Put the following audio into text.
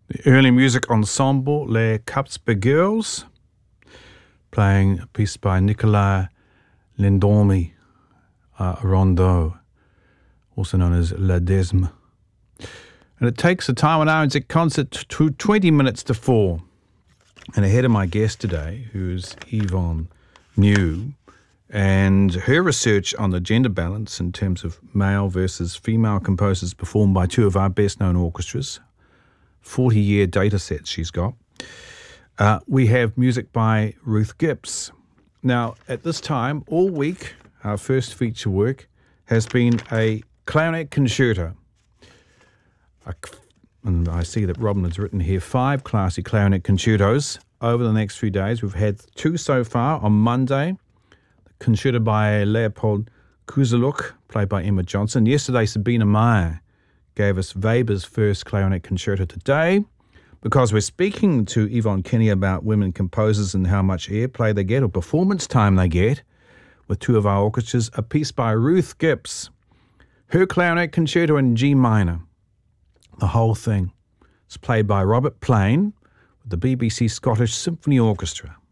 The Early Music Ensemble Les Capsper Girls, playing a piece by Nicolas Lendormi, Rondeau, also known as La Desme. And it takes the Taiwan RNZ concert to 20 minutes to 4. And ahead of my guest today, who's Yvonne New, and her research on the gender balance in terms of male versus female composers performed by two of our best-known orchestras, 40-year data sets she's got. We have music by Ruth Gibbs. Now, at this time, all week, our first feature work has been a clarinet concerto. And I see that Robin has written here 5 classy clarinet concertos over the next few days. We've had 2 so far. On Monday, the concerto by Leopold Kuzeluk, played by Emma Johnson. Yesterday, Sabina Meyer gave us Weber's first clarinet concerto. Today, because we're speaking to Yvonne Kenny about women composers and how much airplay they get or performance time they get with 2 of our orchestras, a piece by Ruth Gibbs, her clarinet concerto in G minor. The whole thing is played by Robert Plain with the BBC Scottish Symphony Orchestra.